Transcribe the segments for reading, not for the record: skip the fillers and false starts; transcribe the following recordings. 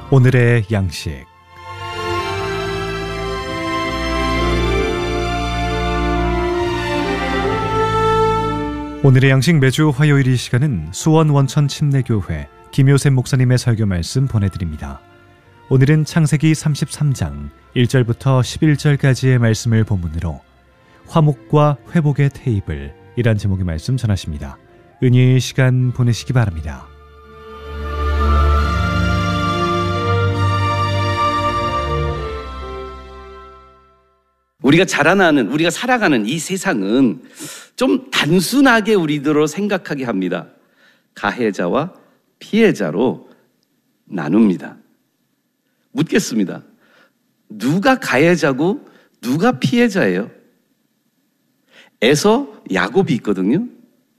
오늘의 양식. 오늘의 양식 매주 화요일 이 시간은 수원 원천 침례교회 김효셉 목사님의 설교 말씀 보내드립니다. 오늘은 창세기 33장 1절부터 11절까지의 말씀을 본문으로 화목과 회복의 테이블 이란 제목의 말씀 전하십니다. 은혜의 시간 보내시기 바랍니다. 우리가 자라나는, 우리가 살아가는 이 세상은 좀 단순하게 우리들로 생각하게 합니다. 가해자와 피해자로 나눕니다. 묻겠습니다. 누가 가해자고 누가 피해자예요? 에서, 야곱이 있거든요.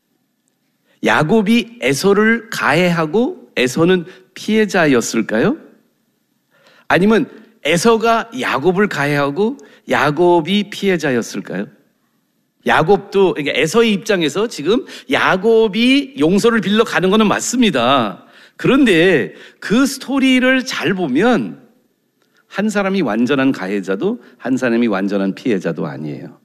야곱이 에서를 가해하고 에서는 피해자였을까요? 아니면 에서가 야곱을 가해하고 야곱이 피해자였을까요? 야곱도, 그러니까 에서의 입장에서 지금 야곱이 용서를 빌려 가는 것은 맞습니다. 그런데 그 스토리를 잘 보면 한 사람이 완전한 가해자도 한 사람이 완전한 피해자도 아니에요.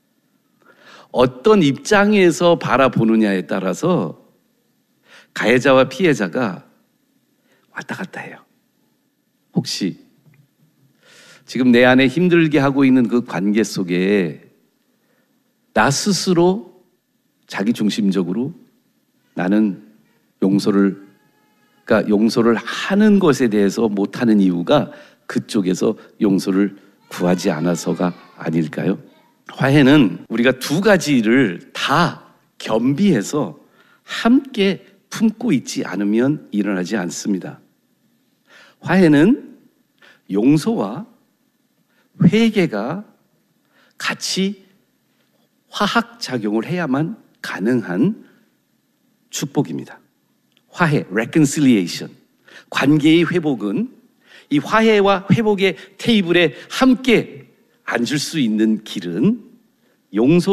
어떤 입장에서 바라보느냐에 따라서 가해자와 피해자가 왔다 갔다 해요. 혹시 지금 내 안에 힘들게 하고 있는 그 관계 속에 나 스스로 자기중심적으로 나는 용서를 하는 것에 대해서 못하는 이유가 그쪽에서 용서를 구하지 않아서가 아닐까요? 화해는 우리가 두 가지를 다 겸비해서 함께 품고 있지 않으면 일어나지 않습니다. 화해는 용서와 회개가 같이 화학작용을 해야만 가능한 축복입니다. 화해, reconciliation. 관계의 회복은 이 화해와 회복의 테이블에 함께 앉을 수 있는 길은 용서